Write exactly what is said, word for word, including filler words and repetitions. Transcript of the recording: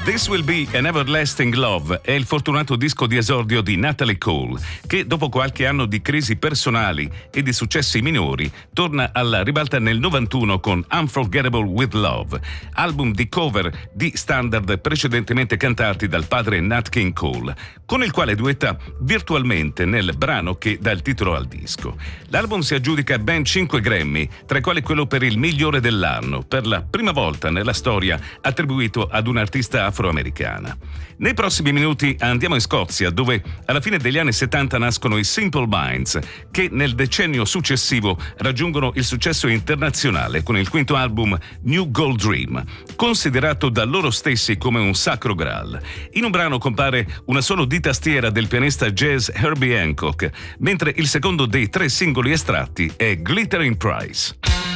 This Will Be an Everlasting Love è il fortunato disco di esordio di Natalie Cole, che dopo qualche anno di crisi personali e di successi minori torna alla ribalta nel novantuno con Unforgettable with Love, album di cover di standard precedentemente cantati dal padre Nat King Cole, con il quale duetta virtualmente nel brano che dà il titolo al disco. L'album si aggiudica ben cinque Grammy, tra i quali quello per il migliore dell'anno, per la prima volta nella storia attribuito ad un artista afroamericana. Nei prossimi minuti andiamo in Scozia, dove alla fine degli anni settanta nascono i Simple Minds, che nel decennio successivo raggiungono il successo internazionale con il quinto album New Gold Dream, considerato da loro stessi come un sacro graal. In un brano compare una solo di tastiera del pianista jazz Herbie Hancock, mentre il secondo dei tre singoli estratti è Glittering Price.